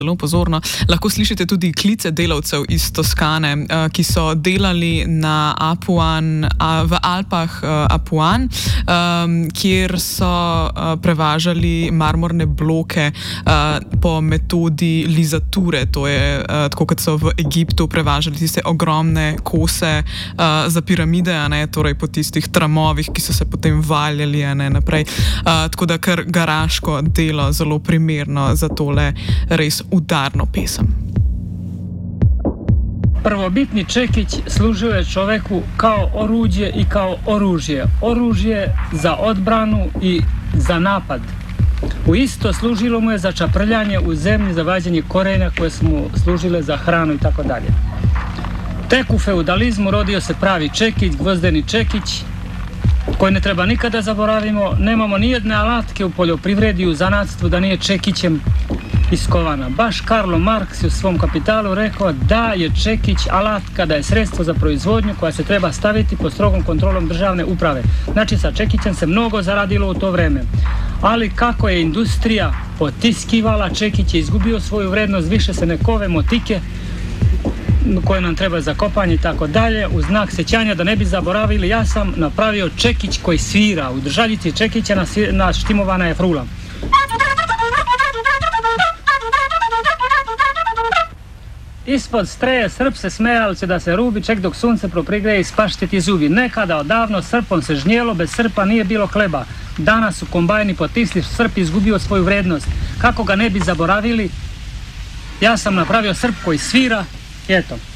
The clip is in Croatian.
zelo pozorno. Lahko slišite tudi klice delavcev iz Toskane, ki so delali na Apuan, v Alpah Apuan, kjer so prevažali marmorne bloke po metodi lizature. To je tako, kot so v Egiptu prevažali tiste ogromne kose za piramide, torej po tistih tramovih, ki so se potem valjali naprej. Tako da kar garaško delo, zelo primerno za tole res udarno pesem. Prvobitni čekić služio je čoveku kao oruđe i kao oružje. Oružje za odbranu i za napad. U isto služilo mu je za čaprljanje u zemlji, za vađenje korenja koje su mu služile za hranu i tako dalje. Tek u feudalizmu rodio se pravi čekić, gvozdeni čekić, koji ne treba nikada zaboravimo. Nemamo nijedne alatke u poljoprivredi, u zanatstvu da nije čekićem iskovana. Baš Karlo Marks je u svom Kapitalu rekao da je čekić alat kada je sredstvo za proizvodnju koja se treba staviti pod strogom kontrolom državne uprave. Znači sa čekićem se mnogo zaradilo u to vreme. Ali kako je industrija potiskivala, čekić je izgubio svoju vrednost, više se ne kove motike koje nam treba za kopanje i tako dalje. U znak sećanja, da ne bi zaboravili, ja sam napravio čekić koji svira. U držaljici čekića naštimovana je frula. Ispod streje srp se smejal će da se rubi, ček dok sunce proprigreje i spašće ti zubi. Nekada odavno srpom se žnjelo, bez srpa nije bilo hleba. Danas su kombajni potisli, srp izgubio svoju vrednost. Kako ga ne bi zaboravili, ja sam napravio srp koji svira, eto.